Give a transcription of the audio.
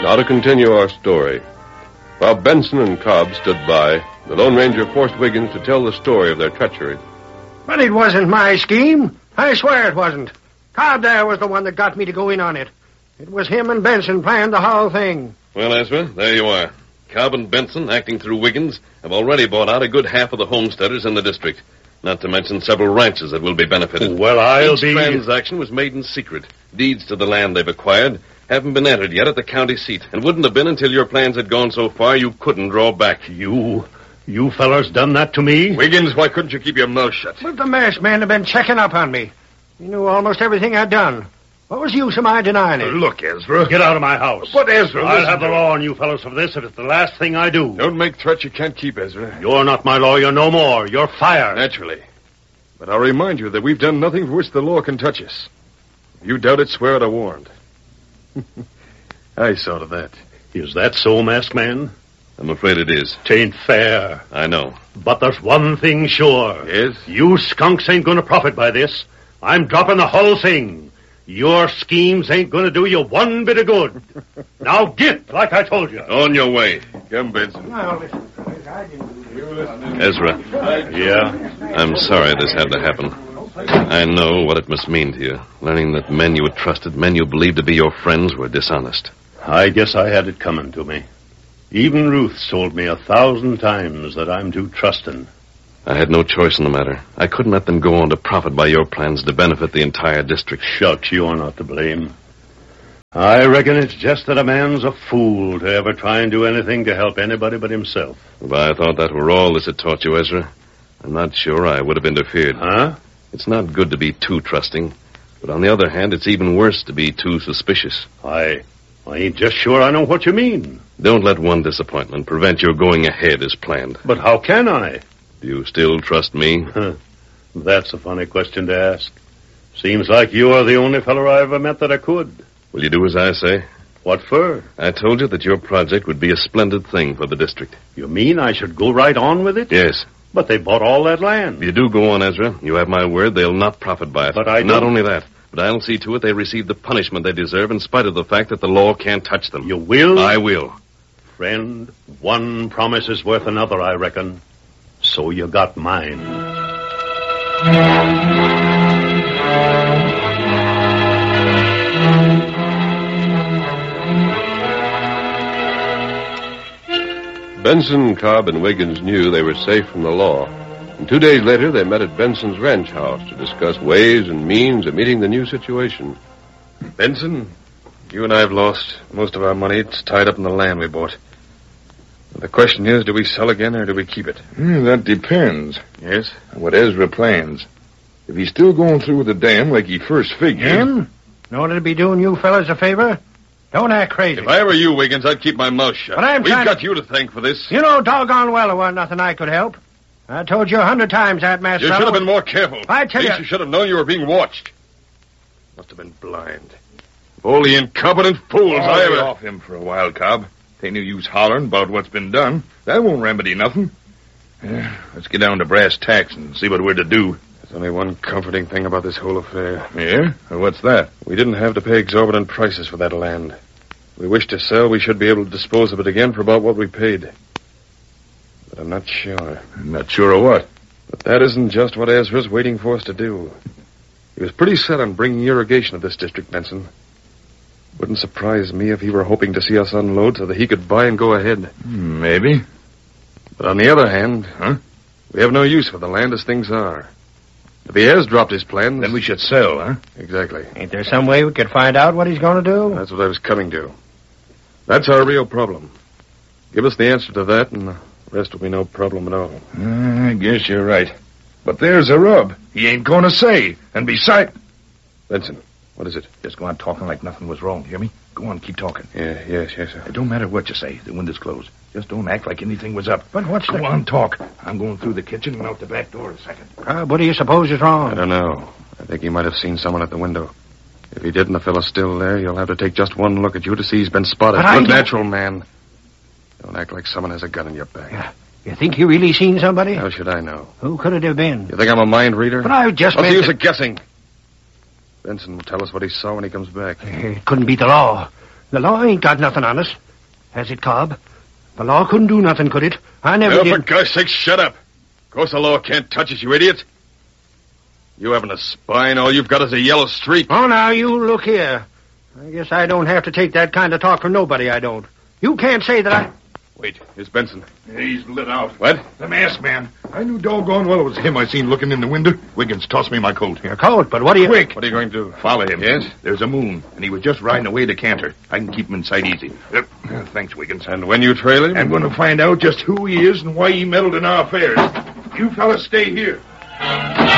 Now to continue our story. While Benson and Cobb stood by, the Lone Ranger forced Wiggins to tell the story of their treachery. But it wasn't my scheme. I swear it wasn't. Cobb there was the one that got me to go in on it. It was him and Benson planned the whole thing. Well, Ezra, there you are. Cobb and Benson, acting through Wiggins, have already bought out a good half of the homesteaders in the district, not to mention several ranches that will be benefited. Well, Each transaction was made in secret. Deeds to the land they've acquired haven't been entered yet at the county seat, and wouldn't have been until your plans had gone so far you couldn't draw back. You fellas done that to me? Wiggins, why couldn't you keep your mouth shut? But the masked man had been checking up on me. He knew almost everything I'd done. What was the use of my denying it? Look, Ezra. Get out of my house. But, Ezra, I'll have the law on you fellows for this if it's the last thing I do. Don't make threats you can't keep, Ezra. You're not my lawyer no more. You're fired. Naturally. But I'll remind you that we've done nothing for which the law can touch us. If you doubt it, swear it a warrant. I saw to that. Is that so, masked man? I'm afraid it is. Tain't fair. I know. But there's one thing sure. Yes? You skunks ain't gonna profit by this. I'm dropping the whole thing. Your schemes ain't gonna do you one bit of good. Now get, like I told you. On your way. Come, Benson. Now, listen, fellas, I didn't do it. Ezra. Yeah? I'm sorry this had to happen. I know what it must mean to you, learning that men you had trusted, men you believed to be your friends, were dishonest. I guess I had it coming to me. Even Ruth told me 1,000 times that I'm too trusting. I had no choice in the matter. I couldn't let them go on to profit by your plans to benefit the entire district. Shucks, you're not to blame. I reckon it's just that a man's a fool to ever try and do anything to help anybody but himself. If I thought that were all this had taught you, Ezra, I'm not sure I would have interfered. Huh? It's not good to be too trusting, but on the other hand, it's even worse to be too suspicious. I ain't just sure I know what you mean. Don't let one disappointment prevent your going ahead as planned. But how can I? Do you still trust me? That's a funny question to ask. Seems like you are the only fellow I ever met that I could. Will you do as I say? What for? I told you that your project would be a splendid thing for the district. You mean I should go right on with it? Yes. But they bought all that land. If you do go on, Ezra, you have my word they'll not profit by it. But I don't. Not only that, but I'll see to it they receive the punishment they deserve in spite of the fact that the law can't touch them. You will? I will. Friend, one promise is worth another, I reckon. So you got mine. Benson, Cobb, and Wiggins knew they were safe from the law. And 2 days later, they met at Benson's ranch house to discuss ways and means of meeting the new situation. Benson, you and I have lost most of our money. It's tied up in the land we bought. The question is, do we sell again or do we keep it? That depends. Yes? On what Ezra plans. If he's still going through with the dam like he first figured... Him? In order to be doing you fellas a favor? Don't act crazy. If I were you, Wiggins, I'd keep my mouth shut. But We've got you to thank for this. You know doggone well there wasn't nothing I could help. I told you 100 times that, master. You should have been more careful. I tell you should have known you were being watched. Must have been blind. All the incompetent fools I ever... Lay off him for a while, Cobb. Ain't no use hollering about what's been done. That won't remedy nothing. Let's get down to brass tacks and see what we're to do. There's only one comforting thing about this whole affair. Yeah? What's that? We didn't have to pay exorbitant prices for that land. If we wish to sell, we should be able to dispose of it again for about what we paid. But I'm not sure. Not sure of what? But that isn't just what Ezra's waiting for us to do. He was pretty set on bringing irrigation to this district, Benson. Wouldn't surprise me if he were hoping to see us unload so that he could buy and go ahead. Maybe. But on the other hand, we have no use for the land as things are. If he has dropped his plans... Then we should sell, huh? Exactly. Ain't there some way we could find out what he's going to do? That's what I was coming to. That's our real problem. Give us the answer to that, and the rest will be no problem at all. I guess you're right. But there's a rub. He ain't going to say. And besides... Benson, what is it? Just go on talking like nothing was wrong, hear me? Go on, keep talking. Yes, sir. It don't matter what you say. The window's closed. Just don't act like anything was up. But what's Go on, talk. I'm going through the kitchen and out the back door in a second. What do you suppose is wrong? I don't know. I think he might have seen someone at the window. If he did and the fellow's still there, you'll have to take just one look at you to see he's been spotted. But Good natural man. Don't act like someone has a gun in your back. Yeah. You think you really seen somebody? How should I know? Who could it have been? You think I'm a mind reader? But I just What's the meant... use of guessing? Benson will tell us what he saw when he comes back. It couldn't be the law. The law ain't got nothing on us. Has it, Cobb? The law couldn't do nothing, could it? I never For did. God's sake, shut up. Of course the law can't touch us, you idiot. You haven't a spine. All you've got is a yellow streak. Oh, now, you look here. I guess I don't have to take that kind of talk from nobody, I don't. You can't say that I... Wait, here's Benson. He's lit out. What? The masked man. I knew doggone well it was him I seen looking in the window. Wiggins tossed me my coat. Your coat, but what do you... Quick. What are you going to do? Follow him. Yes? There's a moon, and he was just riding away to Cantor. I can keep him in sight easy. Thanks, Wiggins. And when you trail him? I'm going to find out just who he is and why he meddled in our affairs. You fellas stay here.